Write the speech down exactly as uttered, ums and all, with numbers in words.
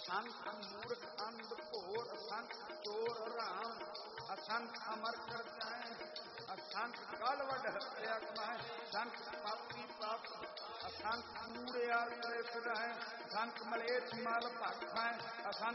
असंख मूर्ख अंध घोर, असंख चोर राम, असंख अमर कर जाए, असंख गल वड हत्या कमाए, असंख पापी पाप, असंख कूड़िया करे फिराए, असंख मलेच्छ मल भख खाए, असंख